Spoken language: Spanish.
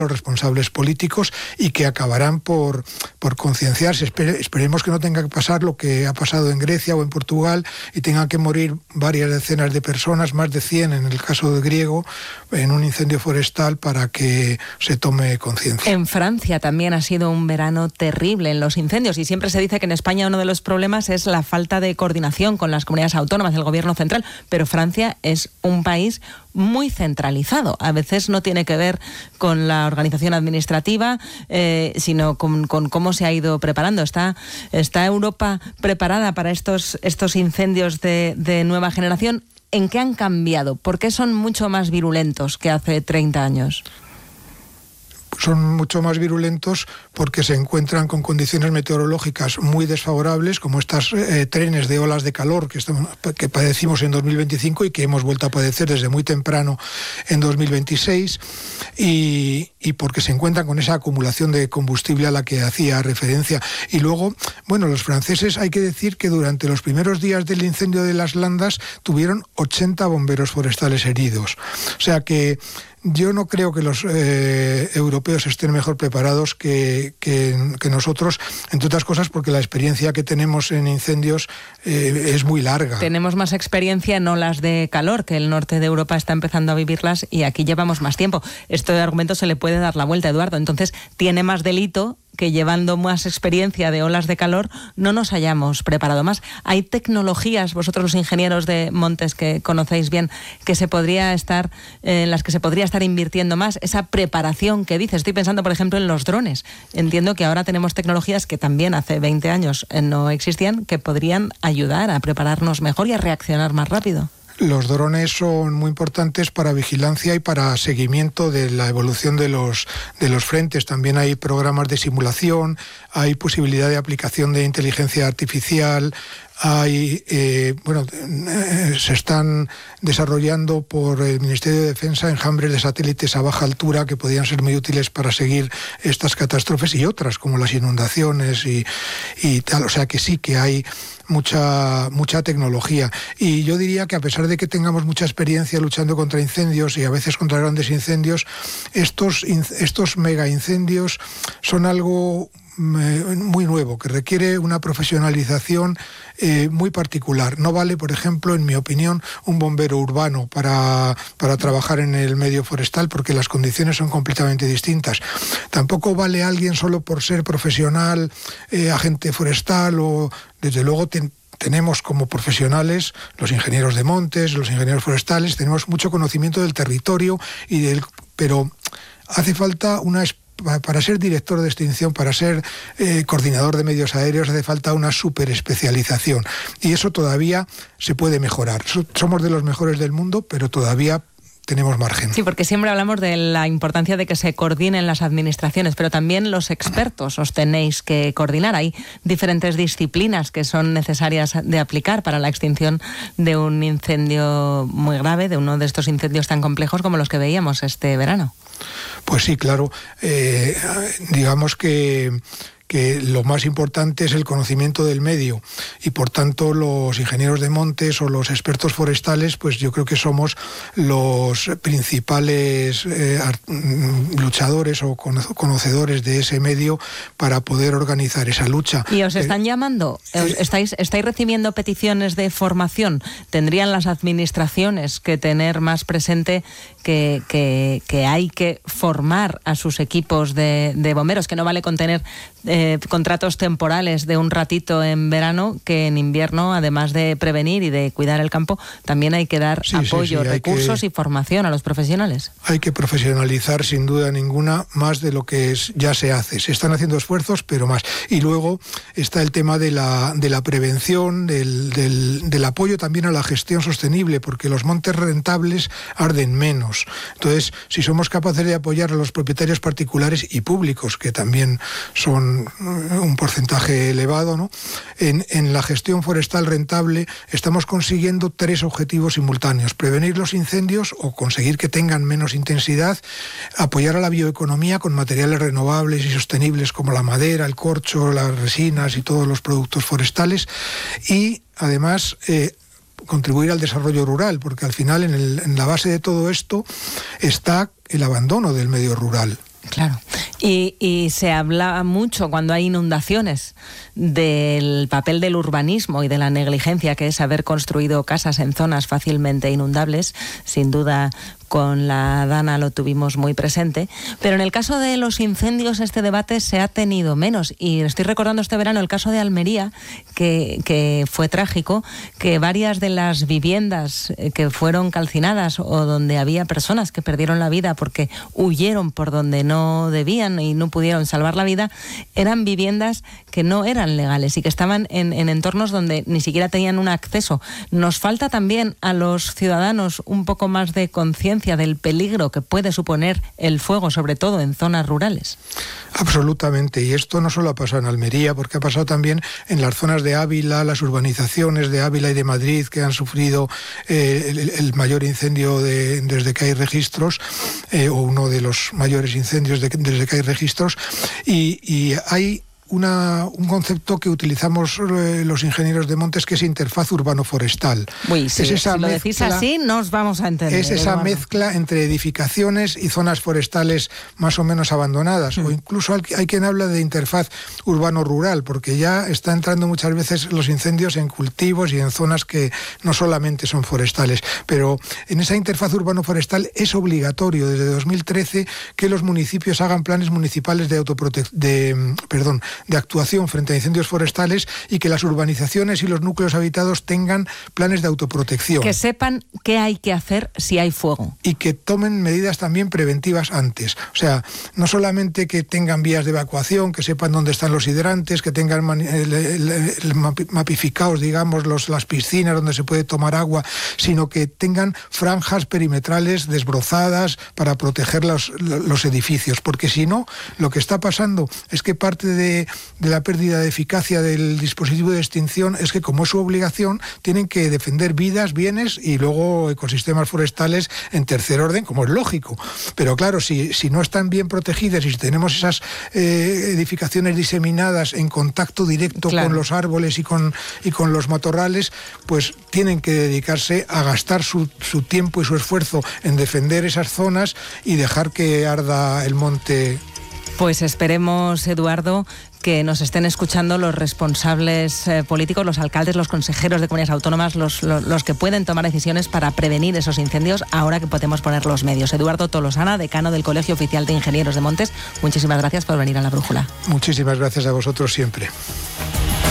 los responsables políticos y que acabarán por concienciarse. Esperemos que no tenga que pasar lo que ha pasado en Grecia o en Portugal y tengan que morir varias decenas de personas, más de 100 en el caso de griego, en un incendio forestal, para que se tome conciencia. En Francia también ha sido un verano terrible en los incendios y siempre se dice que en España uno de los problemas es la falta de coordinación con las comunidades autónomas del gobierno central, pero Francia es un país muy centralizado. A veces no tiene que ver con la organización administrativa, sino con cómo se ha ido preparando. ¿Está Europa preparada para estos incendios de nueva generación? ¿En qué han cambiado? ¿Por qué son mucho más virulentos que hace 30 años? Son mucho más virulentos porque se encuentran con condiciones meteorológicas muy desfavorables, como estos trenes de olas de calor que padecimos en 2025 y que hemos vuelto a padecer desde muy temprano en 2026, y porque se encuentran con esa acumulación de combustible a la que hacía referencia. Y luego, bueno, los franceses, hay que decir que durante los primeros días del incendio de las Landas tuvieron 80 bomberos forestales heridos. O sea que yo no creo que los europeos estén mejor preparados que nosotros, entre otras cosas porque la experiencia que tenemos en incendios es muy larga. Tenemos más experiencia en olas de calor, que el norte de Europa está empezando a vivirlas y aquí llevamos más tiempo. Este argumento se le puede dar la vuelta, Eduardo. Entonces, tiene más delito que llevando más experiencia de olas de calor no nos hayamos preparado más. ¿Hay tecnologías, vosotros los ingenieros de montes que conocéis bien, en las que se podría estar invirtiendo más? Esa preparación que dices. Estoy pensando, por ejemplo, en los drones. Entiendo que ahora tenemos tecnologías que también hace 20 años no existían, que podrían ayudar a prepararnos mejor y a reaccionar más rápido. Los drones son muy importantes para vigilancia y para seguimiento de la evolución de los frentes. También hay programas de simulación, hay posibilidad de aplicación de inteligencia artificial, se están desarrollando por el Ministerio de Defensa enjambres de satélites a baja altura que podrían ser muy útiles para seguir estas catástrofes y otras, como las inundaciones y tal. O sea que sí que hay mucha tecnología. Y yo diría que a pesar de que tengamos mucha experiencia luchando contra incendios y a veces contra grandes incendios, estos mega incendios son algo muy nuevo, que requiere una profesionalización muy particular. No vale, por ejemplo, en mi opinión, un bombero urbano para trabajar en el medio forestal, porque las condiciones son completamente distintas. Tampoco vale alguien solo por ser profesional, agente forestal, o desde luego tenemos como profesionales, los ingenieros de montes, los ingenieros forestales, tenemos mucho conocimiento del territorio pero hace falta para ser director de extinción, para ser coordinador de medios aéreos, hace falta una superespecialización. Y eso todavía se puede mejorar. Somos de los mejores del mundo, pero todavía tenemos margen. Sí, porque siempre hablamos de la importancia de que se coordinen las administraciones, pero también los expertos os tenéis que coordinar. Hay diferentes disciplinas que son necesarias de aplicar para la extinción de un incendio muy grave, de uno de estos incendios tan complejos como los que veíamos este verano. Pues sí, claro. Digamos que lo más importante es el conocimiento del medio y por tanto los ingenieros de montes o los expertos forestales, pues yo creo que somos los principales luchadores o conocedores de ese medio para poder organizar esa lucha. ¿Y os están llamando? ¿Estáis recibiendo peticiones de formación? ¿Tendrían las administraciones que tener más presente que hay que formar a sus equipos de bomberos, que no vale con tener contratos temporales de un ratito en verano, que en invierno, además de prevenir y de cuidar el campo, también hay que dar apoyo, recursos y formación a los profesionales? Hay que profesionalizar sin duda ninguna más de lo que ya se hace. Se están haciendo esfuerzos, pero más. Y luego está el tema de la prevención, del apoyo también a la gestión sostenible, porque los montes rentables arden menos. Entonces, si somos capaces de apoyar a los propietarios particulares y públicos, que también son un porcentaje elevado, ¿no? En la gestión forestal rentable estamos consiguiendo 3 objetivos simultáneos: prevenir los incendios o conseguir que tengan menos intensidad, apoyar a la bioeconomía con materiales renovables y sostenibles como la madera, el corcho, las resinas y todos los productos forestales, y además contribuir al desarrollo rural, porque al final en la base de todo esto está el abandono del medio rural. Claro. Y se habla mucho cuando hay inundaciones del papel del urbanismo y de la negligencia que es haber construido casas en zonas fácilmente inundables. Sin duda, con la Dana lo tuvimos muy presente. Pero en el caso de los incendios, este debate se ha tenido menos. Y estoy recordando este verano el caso de Almería, que fue trágico, que varias de las viviendas que fueron calcinadas o donde había personas que perdieron la vida porque huyeron por donde no debían y no pudieron salvar la vida, eran viviendas que no eran legales y que estaban en entornos donde ni siquiera tenían un acceso. Nos falta también a los ciudadanos un poco más de conciencia del peligro que puede suponer el fuego, sobre todo en zonas rurales. Absolutamente, y esto no solo ha pasado en Almería, porque ha pasado también en las zonas de Ávila, las urbanizaciones de Ávila y de Madrid, que han sufrido el mayor incendio desde que hay registros, o uno de los mayores incendios desde que hay registros, y hay un concepto que utilizamos los ingenieros de montes, que es interfaz urbano-forestal. Uy, sí, si lo decís así, nos vamos a entender. Es esa mezcla entre edificaciones y zonas forestales más o menos abandonadas, o incluso hay quien habla de interfaz urbano-rural, porque ya está entrando muchas veces los incendios en cultivos y en zonas que no solamente son forestales. Pero en esa interfaz urbano-forestal es obligatorio desde 2013 que los municipios hagan planes municipales de actuación frente a incendios forestales, y que las urbanizaciones y los núcleos habitados tengan planes de autoprotección. Que sepan qué hay que hacer si hay fuego. Y que tomen medidas también preventivas antes. O sea, no solamente que tengan vías de evacuación, que sepan dónde están los hidrantes, que tengan mapificados, digamos, las piscinas donde se puede tomar agua, sino que tengan franjas perimetrales desbrozadas para proteger los edificios. Porque si no, lo que está pasando es que parte de la pérdida de eficacia del dispositivo de extinción es que, como es su obligación, tienen que defender vidas, bienes y luego ecosistemas forestales en tercer orden, como es lógico. Pero claro, si no están bien protegidas y si tenemos esas edificaciones diseminadas en contacto directo con los árboles y con los matorrales, pues tienen que dedicarse a gastar su tiempo y su esfuerzo en defender esas zonas y dejar que arda el monte. Pues esperemos, Eduardo, que nos estén escuchando los responsables políticos, los alcaldes, los consejeros de comunidades autónomas, los que pueden tomar decisiones para prevenir esos incendios ahora que podemos poner los medios. Eduardo Tolosana, decano del Colegio Oficial de Ingenieros de Montes, muchísimas gracias por venir a La Brújula. Muchísimas gracias a vosotros siempre.